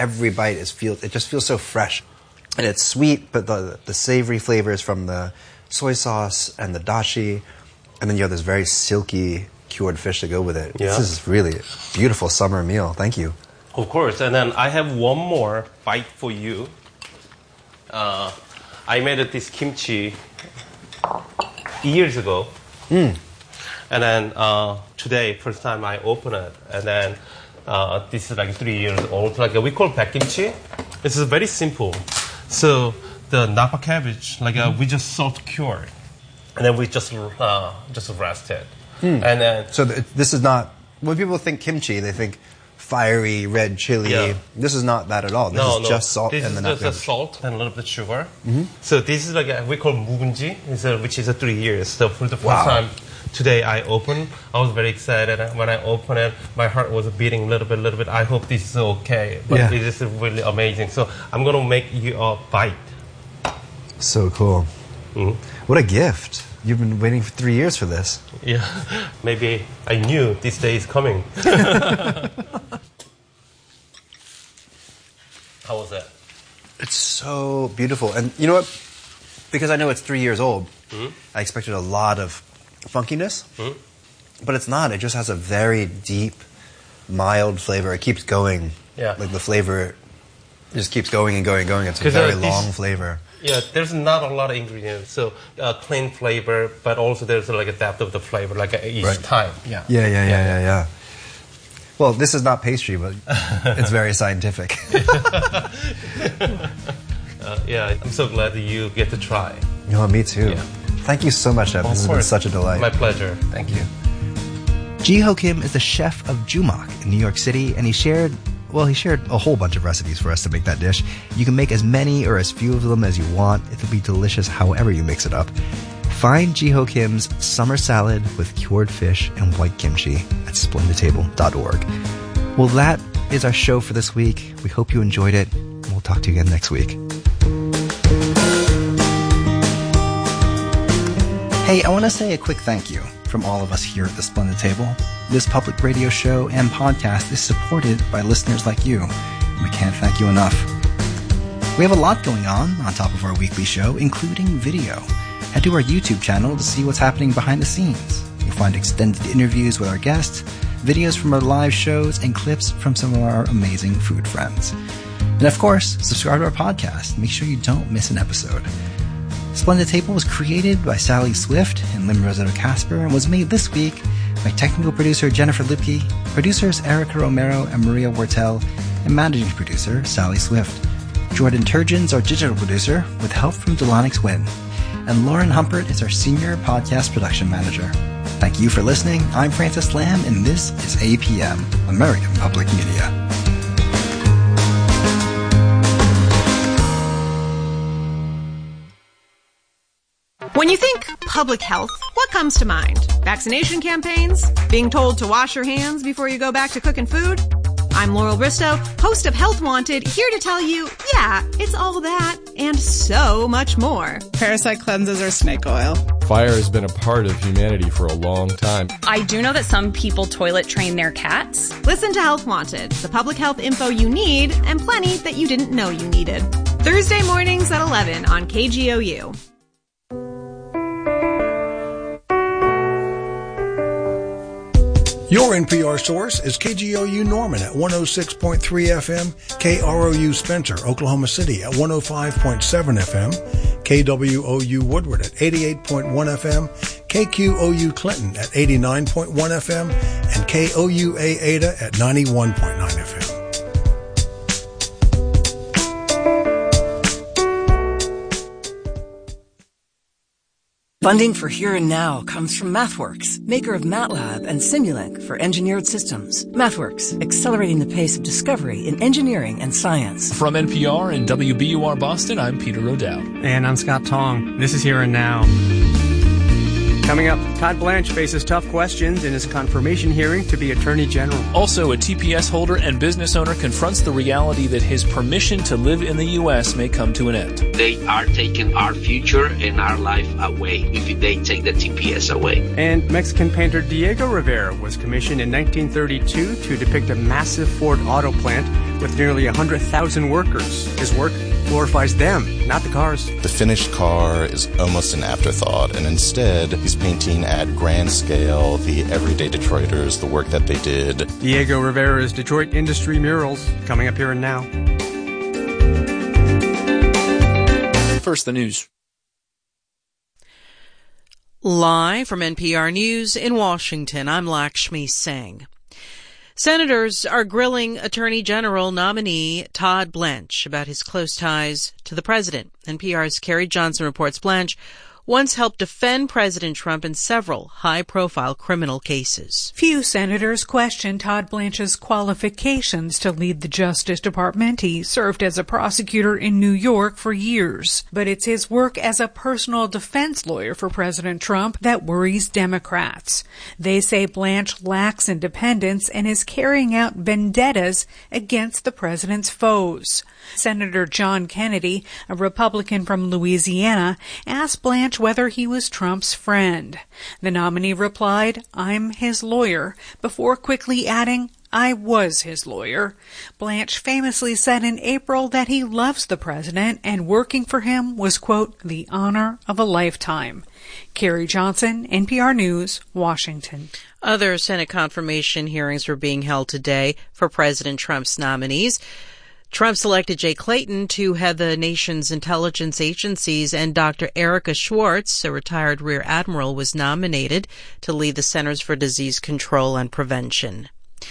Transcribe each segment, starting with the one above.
every bite it just feels so fresh. And it's sweet, but the savory flavors from the soy sauce and the dashi, and then you have this very silky cured fish to go with it. Yeah. This is really a beautiful summer meal. Thank you. Of course. And then I have one more bite for you. I made this kimchi years ago. And then today, first time I open it. And then this is like 3 years old. Like we call baekgimchi. This is very simple. So the napa cabbage, we just salt cured. And then we just rest it. And then... So this is not... When people think kimchi, they think fiery red chili. Yeah. This is not that at all. This is just salt this and the is napa just cabbage. salt and a little bit of sugar. So this is we call 묵은지, which is 3 years. So for the first time today I opened, I was very excited. When I opened it, my heart was beating a little bit. I hope this is okay. But it is really amazing. So I'm going to make you a bite. So cool. What a gift. You've been waiting for 3 years for this. Yeah. Maybe I knew this day is coming. How was that? It's so beautiful. And you know what? Because I know it's 3 years old, I expected a lot of funkiness. But it's not. It just has a very deep, mild flavor. It keeps going. Yeah. Like the flavor just keeps going and going and going. It's a very long flavor. Yeah, there's not a lot of ingredients. So clean flavor, but also there's a depth of the flavor, each time. Yeah. Well, this is not pastry, but it's very scientific. I'm so glad that you get to try. Oh, me too. Yeah. Thank you so much, Chef. This has been such a delight. My pleasure. Thank you. Ji-Ho Kim is the chef of Jumak in New York City, and he shared a whole bunch of recipes for us to make that dish. You can make as many or as few of them as you want. It'll be delicious however you mix it up. Find Ji-Ho Kim's summer salad with cured fish and white kimchi at splendidtable.org. Well, that is our show for this week. We hope you enjoyed it. We'll talk to you again next week. Hey, I want to say a quick thank you from all of us here at the Splendid Table. This public radio show and podcast is supported by listeners like you. We can't thank you enough. We have a lot going on top of our weekly show, including video. Head to our YouTube channel to see what's happening behind the scenes. You'll find extended interviews with our guests, videos from our live shows, and clips from some of our amazing food friends. And of course, subscribe to our podcast. Make sure you don't miss an episode. Splendid Table was created by Sally Swift and Lim Rosetta Casper and was made this week by technical producer Jennifer Lipke, producers Erica Romero and Maria Wortel, and managing producer Sally Swift. Jordan Turgeon's our digital producer with help from Delanix Wynn. And Lauren Humpert is our senior podcast production manager. Thank you for listening. I'm Francis Lamb, and this is APM, American Public Media. When you think public health, what comes to mind? Vaccination campaigns? Being told to wash your hands before you go back to cooking food? I'm Laurel Bristow, host of Health Wanted, here to tell you, yeah, it's all that and so much more. Parasite cleanses or snake oil. Fire has been a part of humanity for a long time. I do know that some people toilet train their cats. Listen to Health Wanted, the public health info you need and plenty that you didn't know you needed. Thursday mornings at 11 on KGOU. Your NPR source is KGOU Norman at 106.3 FM, KROU Spencer, Oklahoma City at 105.7 FM, KWOU Woodward at 88.1 FM, KQOU Clinton at 89.1 FM, and KOUA Ada at 91.9 FM. Funding for Here and Now comes from MathWorks, maker of MATLAB and Simulink for engineered systems. MathWorks, accelerating the pace of discovery in engineering and science. From NPR and WBUR Boston, I'm Peter O'Dowd. And I'm Scott Tong. This is Here and Now. Coming up, Todd Blanche faces tough questions in his confirmation hearing to be Attorney General. Also, a TPS holder and business owner confronts the reality that his permission to live in the U.S. may come to an end. They are taking our future and our life away if they take the TPS away. And Mexican painter Diego Rivera was commissioned in 1932 to depict a massive Ford auto plant with nearly 100,000 workers. His work glorifies them, not the cars. The finished car is almost an afterthought, and instead he's painting at grand scale the everyday Detroiters, the work that they did. Diego Rivera's Detroit Industry Murals, coming up here and now. First, the news. Live from NPR News in Washington, I'm Lakshmi Singh. Senators are grilling Attorney General nominee Todd Blanche about his close ties to the president. NPR's Carrie Johnson reports Blanche once helped defend President Trump in several high-profile criminal cases. Few senators question Todd Blanche's qualifications to lead the Justice Department. He served as a prosecutor in New York for years. But it's his work as a personal defense lawyer for President Trump that worries Democrats. They say Blanche lacks independence and is carrying out vendettas against the president's foes. Senator John Kennedy, a Republican from Louisiana, asked Blanche whether he was Trump's friend. The nominee replied, "I'm his lawyer," before quickly adding, "I was his lawyer." Blanche famously said in April that he loves the president and working for him was, quote, "the honor of a lifetime." Carrie Johnson, NPR News, Washington. Other Senate confirmation hearings were being held today for President Trump's nominees. Trump selected Jay Clayton to head the nation's intelligence agencies, and Dr. Erica Schwartz, a retired rear admiral, was nominated to lead the Centers for Disease Control and Prevention.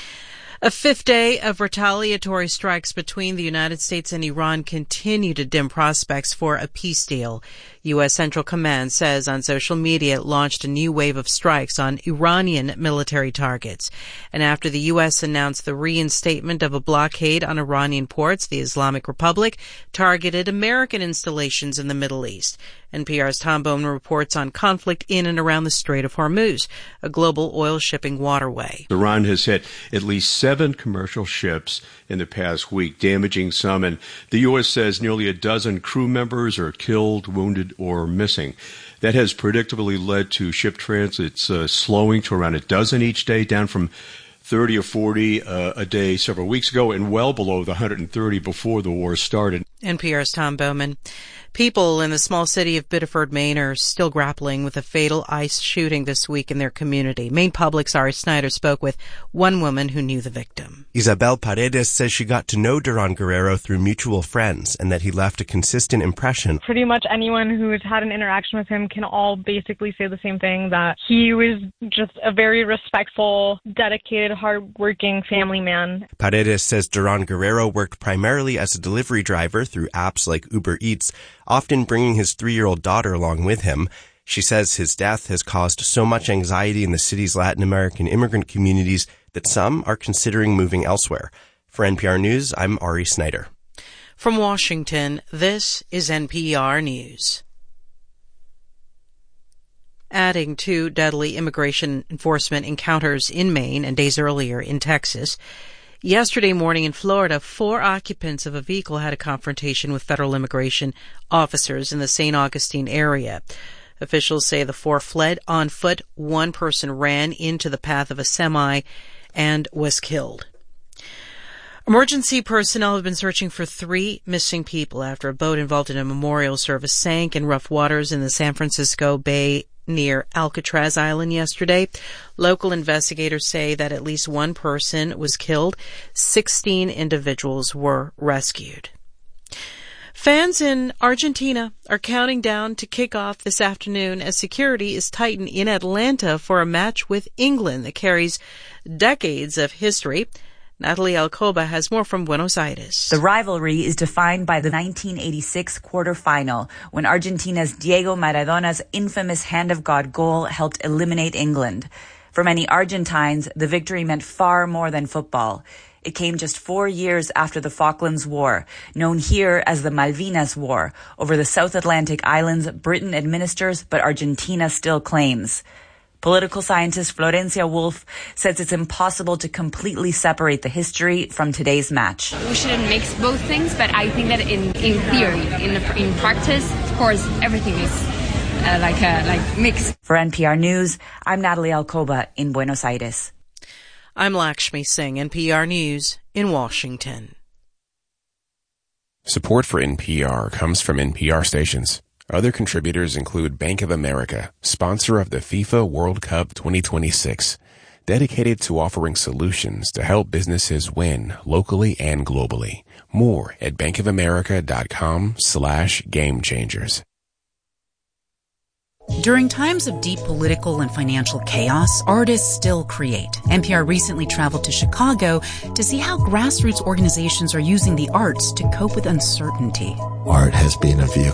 A fifth day of retaliatory strikes between the United States and Iran continue to dim prospects for a peace deal. U.S. Central Command says on social media it launched a new wave of strikes on Iranian military targets. And after the U.S. announced the reinstatement of a blockade on Iranian ports, the Islamic Republic targeted American installations in the Middle East. NPR's Tom Bowman reports on conflict in and around the Strait of Hormuz, a global oil shipping waterway. Iran has hit at least 7 commercial ships in the past week, damaging some, and the U.S. says nearly a dozen crew members are killed, wounded, or missing. That has predictably led to ship transits slowing to around a dozen each day, down from 30 or 40 a day several weeks ago, and well below the 130 before the war started. NPR's Tom Bowman. People in the small city of Biddeford, Maine are still grappling with a fatal ICE shooting this week in their community. Maine Public's Ari Snyder spoke with one woman who knew the victim. Isabel Paredes says she got to know Duran Guerrero through mutual friends and that he left a consistent impression. Pretty much anyone who's had an interaction with him can all basically say the same thing, that he was just a very respectful, dedicated, hardworking family man. Paredes says Duran Guerrero worked primarily as a delivery driver through apps like Uber Eats, often bringing his 3-year-old daughter along with him. She says his death has caused so much anxiety in the city's Latin American immigrant communities that some are considering moving elsewhere. For NPR News, I'm Ari Snyder. From Washington, this is NPR News. Adding to deadly immigration enforcement encounters in Maine and days earlier in Texas, yesterday morning in Florida, 4 occupants of a vehicle had a confrontation with federal immigration officers in the St. Augustine area. Officials say the 4 fled on foot. 1 person ran into the path of a semi and was killed. Emergency personnel have been searching for 3 missing people after a boat involved in a memorial service sank in rough waters in the San Francisco Bay near Alcatraz Island yesterday. Local investigators say that at least 1 person was killed. 16 individuals were rescued. Fans in Argentina are counting down to kick off this afternoon as security is tightened in Atlanta for a match with England that carries decades of history. Natalie Alcoba has more from Buenos Aires. The rivalry is defined by the 1986 quarterfinal, when Argentina's Diego Maradona's infamous Hand of God goal helped eliminate England. For many Argentines, the victory meant far more than football. It came just 4 years after the Falklands War, known here as the Malvinas War, over the South Atlantic islands Britain administers but Argentina still claims. Political scientist Florencia Wolf says it's impossible to completely separate the history from today's match. We shouldn't mix both things, but I think that in theory, in practice, of course, everything is like mixed. For NPR News, I'm Natalie Alcoba in Buenos Aires. I'm Lakshmi Singh, NPR News in Washington. Support for NPR comes from NPR stations. Other contributors include Bank of America, sponsor of the FIFA World Cup 2026, dedicated to offering solutions to help businesses win locally and globally. More at bankofamerica.com/gamechangers. During times of deep political and financial chaos, artists still create. NPR recently traveled to Chicago to see how grassroots organizations are using the arts to cope with uncertainty. Art has been a vehicle